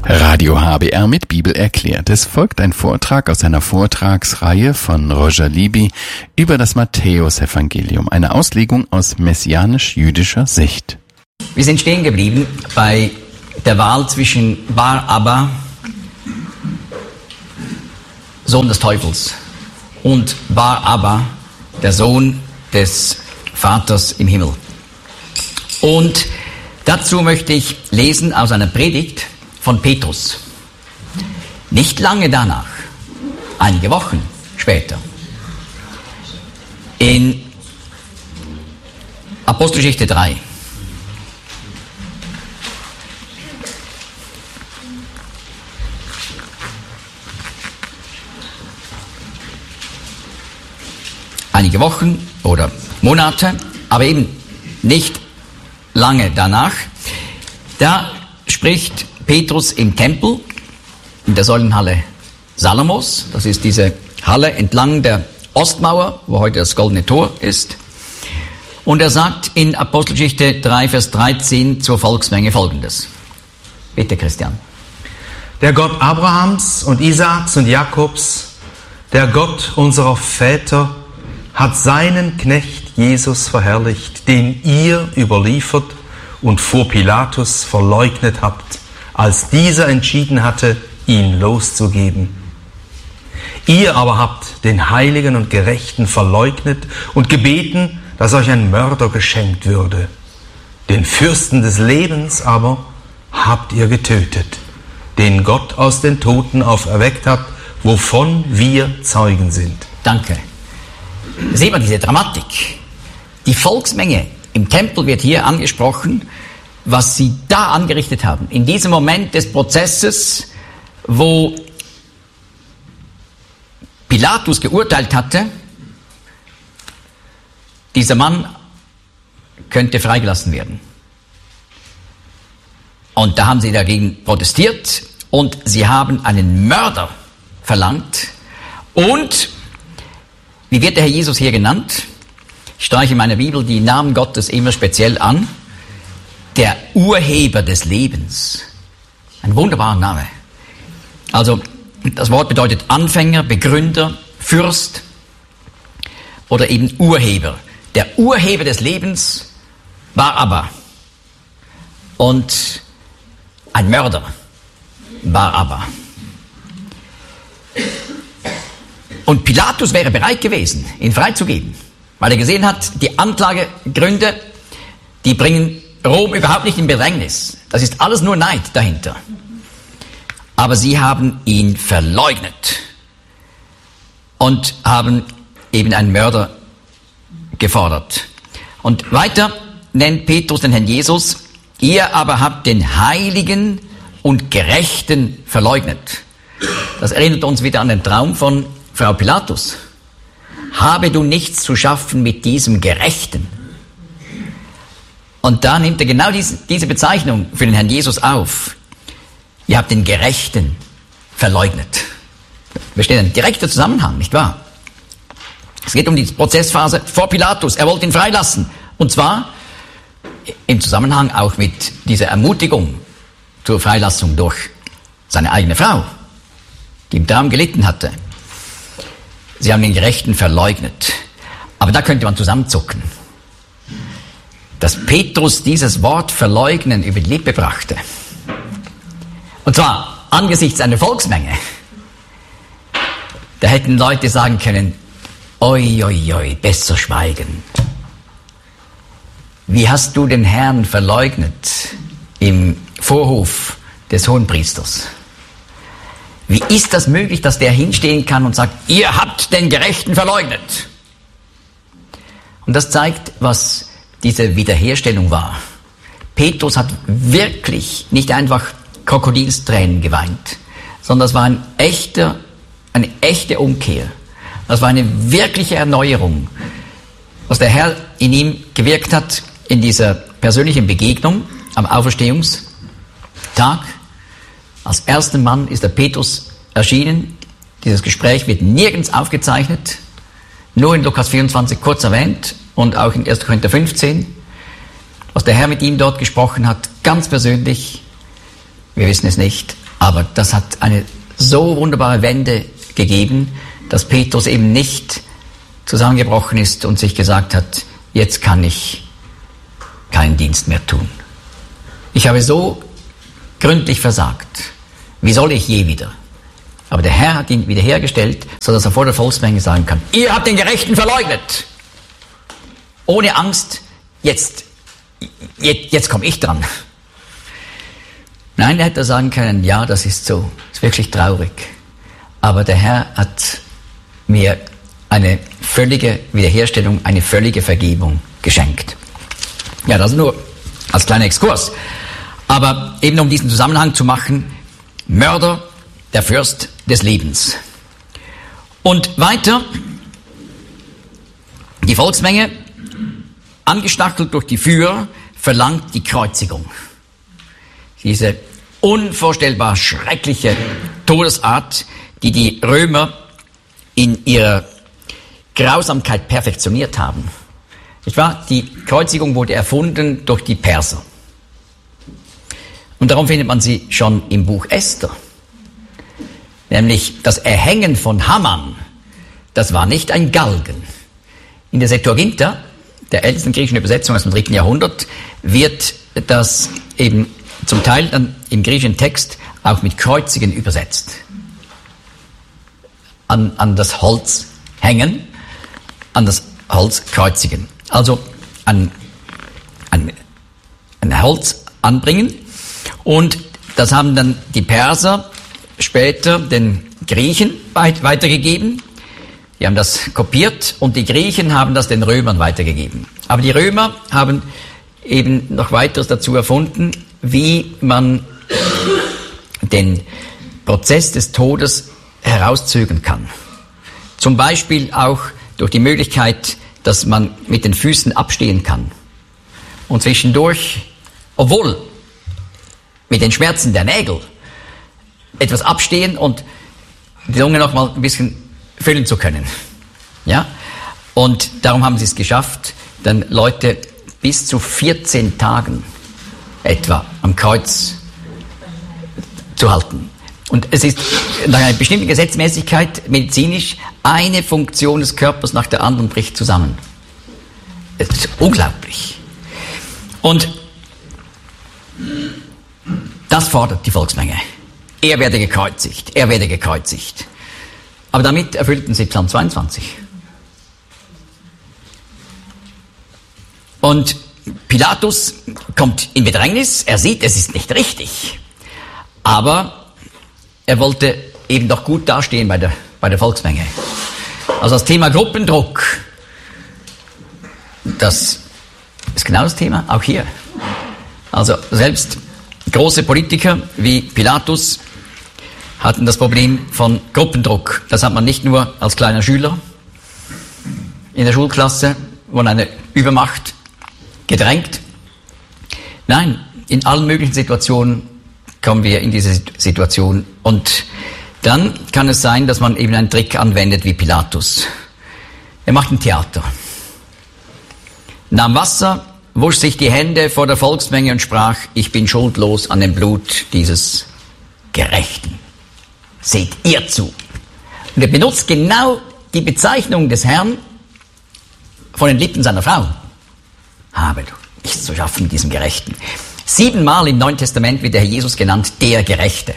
Radio HBR mit Bibel erklärt. Es folgt ein Vortrag aus einer Vortragsreihe von Roger Libby über das Matthäusevangelium, eine Auslegung aus messianisch-jüdischer Sicht. Wir sind stehen geblieben bei der Wahl zwischen Bar Abba, Sohn des Teufels, und Bar Abba, der Sohn des Vaters im Himmel. Und dazu möchte ich lesen aus einer Predigt von Petrus. Nicht lange danach, einige Wochen später, in Apostelgeschichte 3. Einige Wochen oder Monate, aber eben nicht lange danach, da spricht Petrus im Tempel, in der Säulenhalle Salomos. Das ist diese Halle entlang der Ostmauer, wo heute das Goldene Tor ist. Und er sagt in Apostelgeschichte 3, Vers 13 zur Volksmenge Folgendes. Bitte, Christian. Der Gott Abrahams und Isaaks und Jakobs, der Gott unserer Väter, hat seinen Knecht Jesus verherrlicht, den ihr überliefert und vor Pilatus verleugnet habt, als dieser entschieden hatte, ihn loszugeben. Ihr aber habt den Heiligen und Gerechten verleugnet und gebeten, dass euch ein Mörder geschenkt würde. Den Fürsten des Lebens aber habt ihr getötet, den Gott aus den Toten auferweckt hat, wovon wir Zeugen sind. Danke. Sehen wir diese Dramatik. Die Volksmenge im Tempel wird hier angesprochen, was sie da angerichtet haben. In diesem Moment des Prozesses, wo Pilatus geurteilt hatte, dieser Mann könnte freigelassen werden. Und da haben sie dagegen protestiert und sie haben einen Mörder verlangt. Und wie wird der Herr Jesus hier genannt? Ich streiche in meiner Bibel die Namen Gottes immer speziell an. Der Urheber des Lebens. Ein wunderbarer Name. Also, das Wort bedeutet Anfänger, Begründer, Fürst oder eben Urheber. Der Urheber des Lebens war Abba. Und ein Mörder war Abba. Und Pilatus wäre bereit gewesen, ihn freizugeben, weil er gesehen hat, die Anklagegründe, die bringen Rom überhaupt nicht in Bedrängnis. Das ist alles nur Neid dahinter. Aber sie haben ihn verleugnet und haben eben einen Mörder gefordert. Und weiter nennt Petrus den Herrn Jesus, ihr aber habt den Heiligen und Gerechten verleugnet. Das erinnert uns wieder an den Traum von Frau Pilatus. Habe du nichts zu schaffen mit diesem Gerechten? Und da nimmt er genau diese Bezeichnung für den Herrn Jesus auf. Ihr habt den Gerechten verleugnet. Da besteht ein direkter Zusammenhang, nicht wahr? Es geht um die Prozessphase vor Pilatus. Er wollte ihn freilassen. Und zwar im Zusammenhang auch mit dieser Ermutigung zur Freilassung durch seine eigene Frau, die im Traum gelitten hatte. Sie haben den Gerechten verleugnet. Aber da könnte man zusammenzucken. Dass Petrus dieses Wort verleugnen über die Lippe brachte. Und zwar angesichts einer Volksmenge. Da hätten Leute sagen können, oi, oi, oi, besser schweigen. Wie hast du den Herrn verleugnet im Vorhof des Hohenpriesters? Wie ist das möglich, dass der hinstehen kann und sagt, ihr habt den Gerechten verleugnet? Und das zeigt, was diese Wiederherstellung war. Petrus hat wirklich nicht einfach Krokodilstränen geweint, sondern es war eine echte Umkehr. Das war eine wirkliche Erneuerung, was der Herr in ihm gewirkt hat in dieser persönlichen Begegnung am Auferstehungstag. Als erster Mann ist der Petrus erschienen. Dieses Gespräch wird nirgends aufgezeichnet, nur in Lukas 24 kurz erwähnt und auch in 1. Korinther 15. Was der Herr mit ihm dort gesprochen hat, ganz persönlich, wir wissen es nicht, Aber das hat eine so wunderbare Wende gegeben, dass Petrus eben nicht zusammengebrochen ist und sich gesagt hat, jetzt kann ich keinen Dienst mehr tun. Ich habe so gründlich versagt. Wie soll ich je wieder? Aber der Herr hat ihn wiederhergestellt, sodass er vor der Volksmenge sagen kann, ihr habt den Gerechten verleugnet. Ohne Angst, jetzt komme ich dran. Nein, er hätte sagen können, ja, das ist so, ist wirklich traurig. Aber der Herr hat mir eine völlige Wiederherstellung, eine völlige Vergebung geschenkt. Ja, das nur als kleiner Exkurs. Aber eben um diesen Zusammenhang zu machen, Mörder, der Fürst des Lebens. Und weiter, die Volksmenge, angestachelt durch die Führer, verlangt die Kreuzigung. Diese unvorstellbar schreckliche Todesart, die die Römer in ihrer Grausamkeit perfektioniert haben. Nicht wahr? Die Kreuzigung wurde erfunden durch die Perser. Und darum findet man sie schon im Buch Esther. Nämlich das Erhängen von Haman, das war nicht ein Galgen. In der Septuaginta, der ältesten griechischen Übersetzung aus dem 3. Jahrhundert, wird das eben zum Teil dann im griechischen Text auch mit Kreuzigen übersetzt. An das Holz hängen, an das Holz kreuzigen. Also ein Holz anbringen. Und das haben dann die Perser später den Griechen weitergegeben. Die haben das kopiert und die Griechen haben das den Römern weitergegeben. Aber die Römer haben eben noch weiteres dazu erfunden, wie man den Prozess des Todes herauszögern kann. Zum Beispiel auch durch die Möglichkeit, dass man mit den Füßen abstehen kann. Und zwischendurch, obwohl mit den Schmerzen der Nägel, etwas abstehen und die Lunge noch mal ein bisschen füllen zu können. Ja? Und darum haben sie es geschafft, dann Leute bis zu 14 Tagen etwa am Kreuz zu halten. Und es ist nach einer bestimmten Gesetzmäßigkeit medizinisch eine Funktion des Körpers nach der anderen bricht zusammen. Es ist unglaublich. Und das fordert die Volksmenge. Er werde gekreuzigt, er werde gekreuzigt. Aber damit erfüllten sie Psalm 22. Und Pilatus kommt in Bedrängnis, er sieht, es ist nicht richtig. Aber er wollte eben doch gut dastehen bei der Volksmenge. Also das Thema Gruppendruck, das ist genau das Thema, auch hier. Also selbst große Politiker wie Pilatus hatten das Problem von Gruppendruck. Das hat man nicht nur als kleiner Schüler in der Schulklasse, von einer Übermacht gedrängt. Nein, in allen möglichen Situationen kommen wir in diese Situation. Und dann kann es sein, dass man eben einen Trick anwendet wie Pilatus. Er macht ein Theater. Nahm Wasser, wusch sich die Hände vor der Volksmenge und sprach, ich bin schuldlos an dem Blut dieses Gerechten. Seht ihr zu. Und er benutzt genau die Bezeichnung des Herrn von den Lippen seiner Frau. Habe du nichts zu schaffen mit diesem Gerechten. 7-mal im Neuen Testament wird der Herr Jesus genannt, der Gerechte.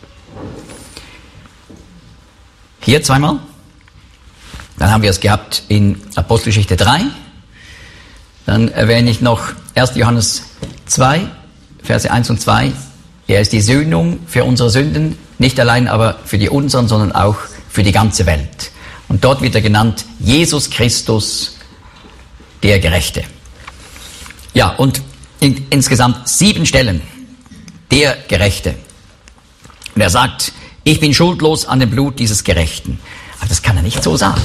Hier 2-mal. Dann haben wir es gehabt in Apostelgeschichte 3. Dann erwähne ich noch 1. Johannes 2, Verse 1 und 2. Er ist die Sühnung für unsere Sünden, nicht allein aber für die unseren, sondern auch für die ganze Welt. Und dort wird er genannt, Jesus Christus, der Gerechte. Ja, und insgesamt 7 Stellen, der Gerechte. Und er sagt, ich bin schuldlos an dem Blut dieses Gerechten. Aber das kann er nicht so sagen.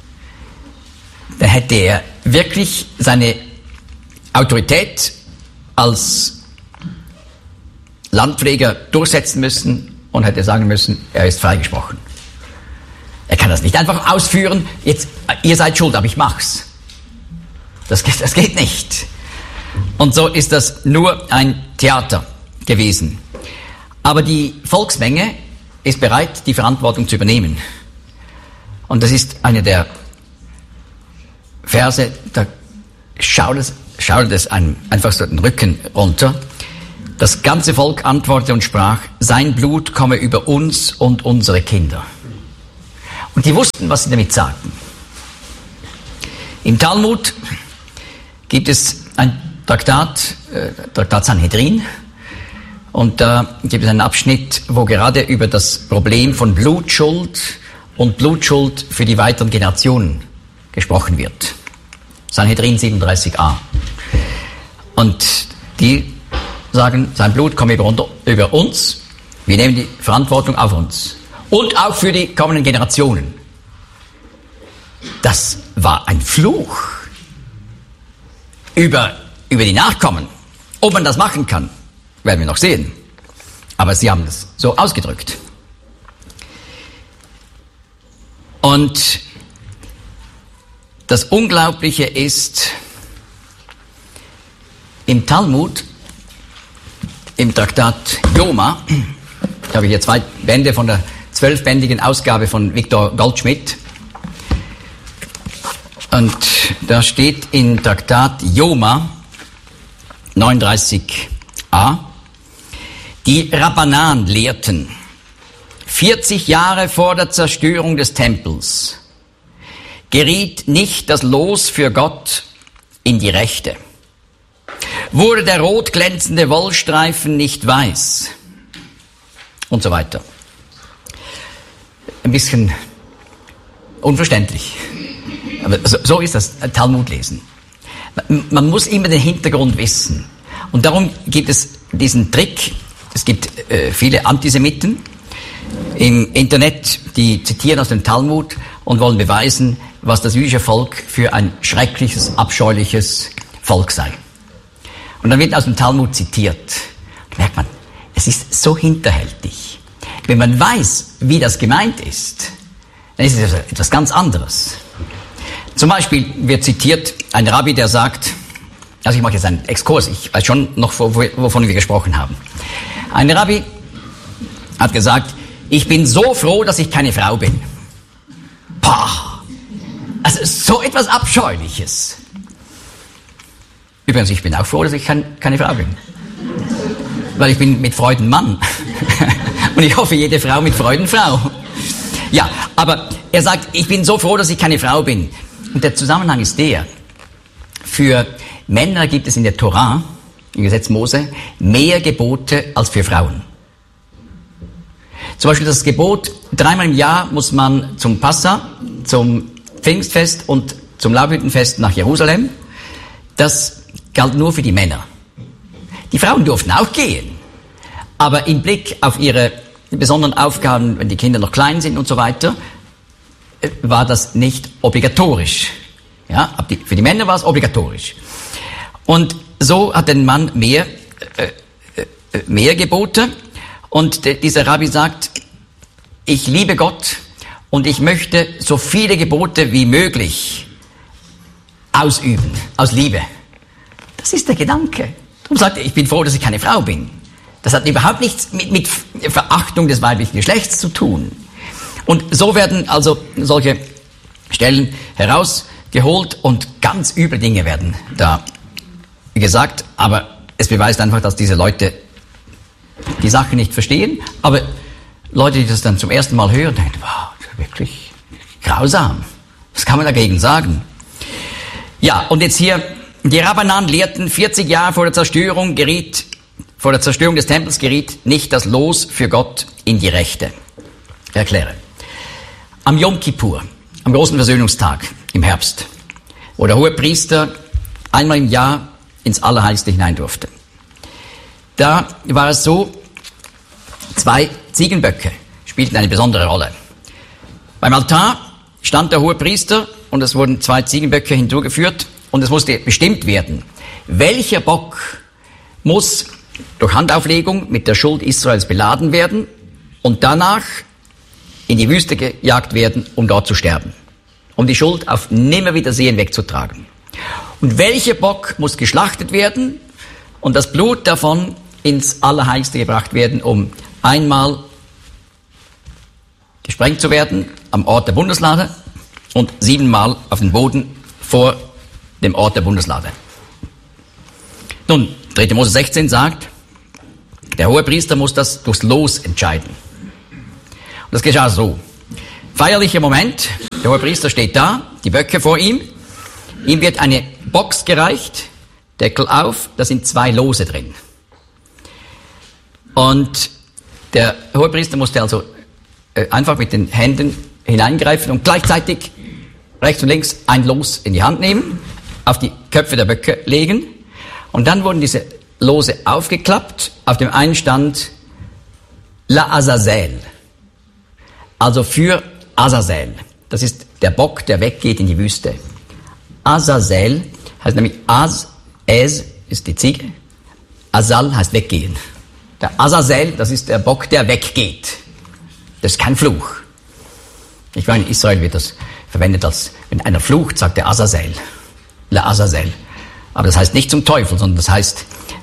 Da hätte er wirklich seine Autorität als Landpfleger durchsetzen müssen und hätte sagen müssen, er ist freigesprochen. Er kann das nicht einfach ausführen, jetzt, ihr seid schuld, aber ich mach's. Das geht nicht. Und so ist das nur ein Theater gewesen. Aber die Volksmenge ist bereit, die Verantwortung zu übernehmen. Und das ist einer der Verse, da schaudert es einem einfach so den Rücken runter. Das ganze Volk antwortete und sprach, sein Blut komme über uns und unsere Kinder. Und die wussten, was sie damit sagten. Im Talmud gibt es ein Traktat Sanhedrin, und da gibt es einen Abschnitt, wo gerade über das Problem von Blutschuld und Blutschuld für die weiteren Generationen gesprochen wird. Sanhedrin 37a. Und die sagen, sein Blut komme über uns, wir nehmen die Verantwortung auf uns. Und auch für die kommenden Generationen. Das war ein Fluch über die Nachkommen. Ob man das machen kann, werden wir noch sehen. Aber sie haben es so ausgedrückt. Und das Unglaubliche ist, im Talmud, im Traktat Yoma, ich habe hier 2 Bände von der 12-bändigen Ausgabe von Viktor Goldschmidt, und da steht in Traktat Yoma 39a, die Rabbanan lehrten, 40 Jahre vor der Zerstörung des Tempels geriet nicht das Los für Gott in die Rechte. Wurde der rot glänzende Wollstreifen nicht weiß? Und so weiter. Ein bisschen unverständlich. Aber so ist das Talmud-Lesen. Man muss immer den Hintergrund wissen. Und darum gibt es diesen Trick. Es gibt viele Antisemiten im Internet, die zitieren aus dem Talmud und wollen beweisen, was das jüdische Volk für ein schreckliches, abscheuliches Volk sei. Und dann wird aus dem Talmud zitiert. Da merkt man, es ist so hinterhältig. Wenn man weiß, wie das gemeint ist, dann ist es etwas ganz anderes. Zum Beispiel wird zitiert ein Rabbi, der sagt, also ich mache jetzt einen Exkurs, ich weiß schon noch, wovon wir gesprochen haben. Ein Rabbi hat gesagt, ich bin so froh, dass ich keine Frau bin. Pah! Also so etwas Abscheuliches. Übrigens, ich bin auch froh, dass ich keine Frau bin. Weil ich bin mit Freuden Mann. Und ich hoffe, jede Frau mit Freuden Frau. Ja, aber er sagt, ich bin so froh, dass ich keine Frau bin. Und der Zusammenhang ist der, für Männer gibt es in der Torah, im Gesetz Mose, mehr Gebote als für Frauen. Zum Beispiel das Gebot, 3-mal im Jahr muss man zum Passa, zum Pfingstfest und zum Laubhüttenfest nach Jerusalem. Das galt nur für die Männer. Die Frauen durften auch gehen, aber im Blick auf ihre besonderen Aufgaben, wenn die Kinder noch klein sind und so weiter, war das nicht obligatorisch. Ja, für die Männer war es obligatorisch. Und so hat ein Mann mehr Gebote. Und dieser Rabbi sagt, ich liebe Gott und ich möchte so viele Gebote wie möglich ausüben, aus Liebe. Das ist der Gedanke. Darum sagt er, ich bin froh, dass ich keine Frau bin. Das hat überhaupt nichts mit Verachtung des weiblichen Geschlechts zu tun. Und so werden also solche Stellen herausgeholt und ganz üble Dinge werden da gesagt. Aber es beweist einfach, dass diese Leute die Sache nicht verstehen. Aber Leute, die das dann zum ersten Mal hören, denken, wow, das ist wirklich grausam. Was kann man dagegen sagen? Ja, und jetzt hier, die Rabbanan lehrten, 40 Jahre vor der Zerstörung des Tempels geriet nicht das Los für Gott in die Rechte. Ich erkläre. Am Yom Kippur, am großen Versöhnungstag im Herbst, wo der Hohepriester einmal im Jahr ins Allerheiligste hinein durfte. Da war es so, 2 Ziegenböcke spielten eine besondere Rolle. Beim Altar stand der Hohepriester und es wurden 2 Ziegenböcke hinzugeführt und es musste bestimmt werden, welcher Bock muss durch Handauflegung mit der Schuld Israels beladen werden und danach in die Wüste gejagt werden, um dort zu sterben, um die Schuld auf Nimmerwiedersehen wegzutragen. Und welcher Bock muss geschlachtet werden und das Blut davon ins Allerheiligste gebracht werden, um einmal gesprengt zu werden am Ort der Bundeslade und 7-mal auf den Boden vor dem Ort der Bundeslade. Nun, 3. Mose 16 sagt, der Hohepriester muss das durchs Los entscheiden. Und das geschah so. Feierlicher Moment, der Hohepriester steht da, die Böcke vor ihm, ihm wird eine Box gereicht, Deckel auf, da sind 2 Lose drin. Und der Hohepriester musste also einfach mit den Händen hineingreifen und gleichzeitig rechts und links ein Los in die Hand nehmen, auf die Köpfe der Böcke legen und dann wurden diese Lose aufgeklappt. Auf dem einen stand La Azazel, also für Azazel. Das ist der Bock, der weggeht in die Wüste. Azazel heißt nämlich Ez ist die Ziege, Azal heißt weggehen. Der Azazel, das ist der Bock, der weggeht. Das ist kein Fluch. Ich meine, in Israel wird das verwendet als, wenn einer flucht, sagt der Azazel, La Azazel. Aber das heißt nicht zum Teufel, sondern das heißt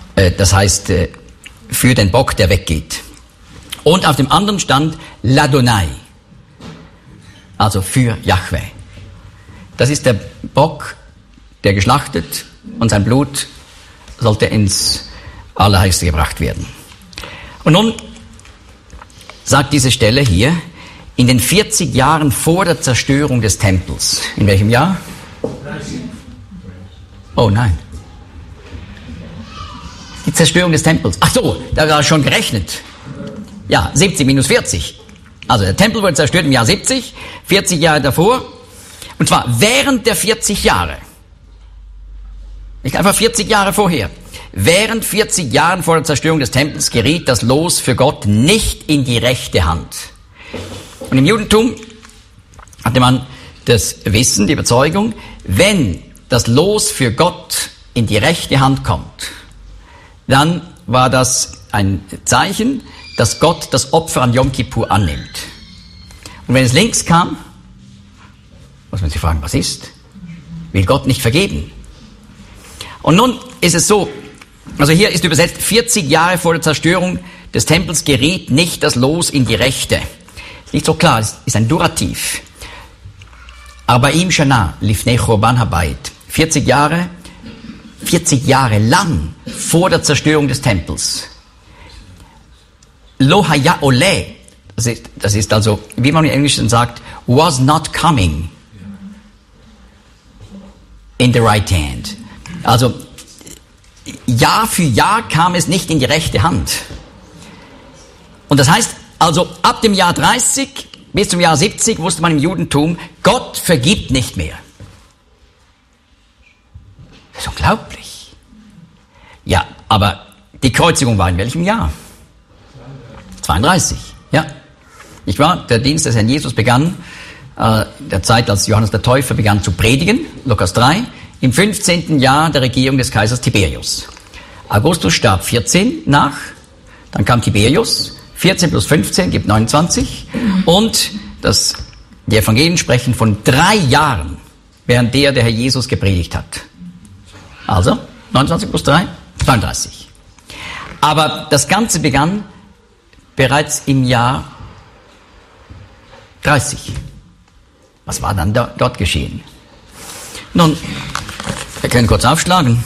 für den Bock, der weggeht. Und auf dem anderen stand Ladonai, also für Jahwe. Das ist der Bock, der geschlachtet und sein Blut sollte ins Allerheiligste gebracht werden. Und nun sagt diese Stelle hier, in den 40 Jahren vor der Zerstörung des Tempels. In welchem Jahr? Oh nein. Die Zerstörung des Tempels. Ach so, da war schon gerechnet. Ja, 70 minus 40. Also der Tempel wurde zerstört im Jahr 70, 40 Jahre davor. Und zwar während der 40 Jahre. Nicht einfach 40 Jahre vorher. Während 40 Jahren vor der Zerstörung des Tempels geriet das Los für Gott nicht in die rechte Hand. Und im Judentum hatte man das Wissen, die Überzeugung, wenn das Los für Gott in die rechte Hand kommt, dann war das ein Zeichen, dass Gott das Opfer an Yom Kippur annimmt. Und wenn es links kam, muss man sich fragen, was ist? Will Gott nicht vergeben? Und nun ist es so, also hier ist übersetzt, 40 Jahre vor der Zerstörung des Tempels geriet nicht das Los in die Rechte. Ist nicht so klar, es ist ein Durativ. Aber im Shana, Lifnei Churban Habayit, 40 Jahre lang vor der Zerstörung des Tempels. Lo haya ole, das ist also, wie man im Englischen sagt, was not coming in the right hand. Also, Jahr für Jahr kam es nicht in die rechte Hand. Und das heißt, also ab dem Jahr 30 bis zum Jahr 70 wusste man im Judentum, Gott vergibt nicht mehr. Das ist unglaublich. Ja, aber die Kreuzigung war in welchem Jahr? 32, ja. Nicht wahr? Der Dienst des Herrn Jesus begann, der Zeit, als Johannes der Täufer begann zu predigen, Lukas 3, im 15. Jahr der Regierung des Kaisers Tiberius. Augustus starb 14 nach, dann kam Tiberius, 14 plus 15 gibt 29 und die Evangelien sprechen von 3 Jahren, während der Herr Jesus gepredigt hat. Also, 29 plus 3, 32. Aber das Ganze begann bereits im Jahr 30. Was war dann dort geschehen? Nun, wir können kurz aufschlagen.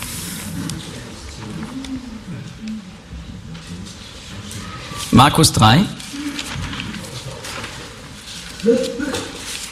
Markus 3.